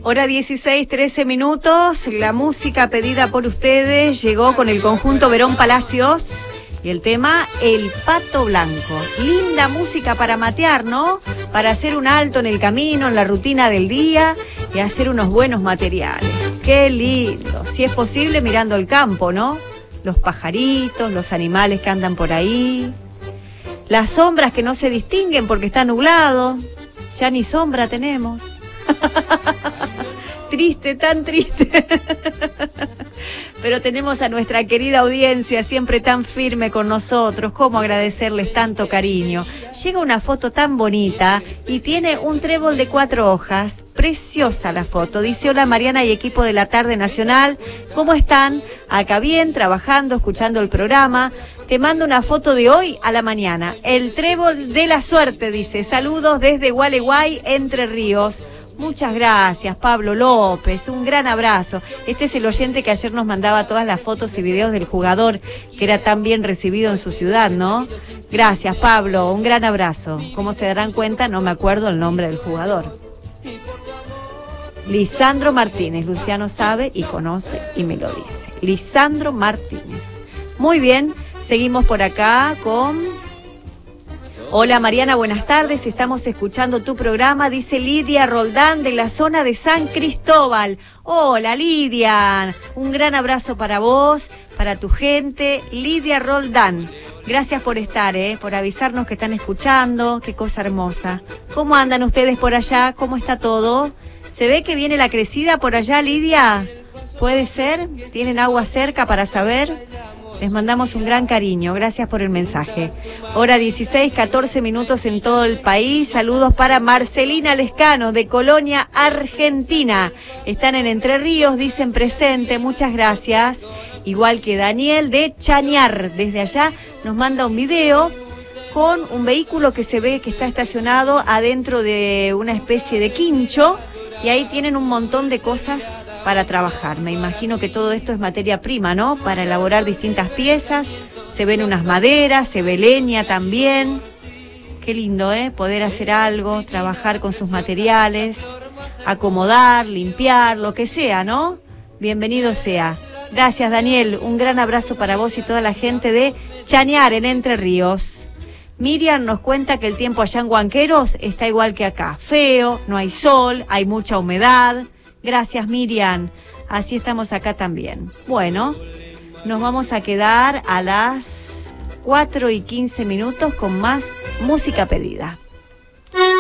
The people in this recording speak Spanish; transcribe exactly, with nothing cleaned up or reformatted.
Hora dieciséis, trece minutos. La música pedida por ustedes llegó con el conjunto Verón Palacios y el tema El Pato Blanco. Linda música para matear, ¿no? Para hacer un alto en el camino, en la rutina del día y hacer unos buenos materiales. Qué lindo. Si es posible, mirando el campo, ¿no? Los pajaritos, los animales que andan por ahí. Las sombras que no se distinguen porque está nublado. Ya ni sombra tenemos. Triste, tan triste. Pero tenemos a nuestra querida audiencia siempre tan firme con nosotros. ¿Cómo agradecerles tanto cariño? Llega una foto tan bonita y tiene un trébol de cuatro hojas. Preciosa la foto. Dice: hola Mariana y equipo de la Tarde Nacional. ¿Cómo están? Acá bien, trabajando, escuchando el programa. Te mando una foto de hoy a la mañana. El trébol de la suerte, dice. Saludos desde Gualeguay, Entre Ríos. Muchas gracias, Pablo López, un gran abrazo. Este es el oyente que ayer nos mandaba todas las fotos y videos del jugador, que era tan bien recibido en su ciudad, ¿no? Gracias, Pablo, un gran abrazo. Como se darán cuenta, no me acuerdo el nombre del jugador. Lisandro Martínez, Luciano sabe y conoce y me lo dice. Lisandro Martínez. Muy bien, seguimos por acá con... Hola Mariana, buenas tardes, estamos escuchando tu programa, dice Lidia Roldán de la zona de San Cristóbal. Hola Lidia, un gran abrazo para vos, para tu gente, Lidia Roldán. Gracias por estar, eh, por avisarnos que están escuchando, qué cosa hermosa. ¿Cómo andan ustedes por allá? ¿Cómo está todo? ¿Se ve que viene la crecida por allá, Lidia? ¿Puede ser? ¿Tienen agua cerca para saber? Les mandamos un gran cariño, gracias por el mensaje. Hora dieciséis, catorce minutos en todo el país. Saludos para Marcelina Lescano de Colonia, Argentina. Están en Entre Ríos, dicen presente, muchas gracias. Igual que Daniel de Chañar, desde allá nos manda un video con un vehículo que se ve que está estacionado adentro de una especie de quincho y ahí tienen un montón de cosas para trabajar. Me imagino que todo esto es materia prima, ¿no? Para elaborar distintas piezas. Se ven unas maderas, se ve leña también. Qué lindo, ¿eh? Poder hacer algo, trabajar con sus materiales, acomodar, limpiar, lo que sea, ¿no? Bienvenido sea. Gracias, Daniel. Un gran abrazo para vos y toda la gente de Chañar, en Entre Ríos. Miriam nos cuenta que el tiempo allá en Huanqueros está igual que acá. Feo, no hay sol, hay mucha humedad. Gracias, Miriam. Así estamos acá también. Bueno, nos vamos a quedar a las cuatro y quince minutos con más música pedida.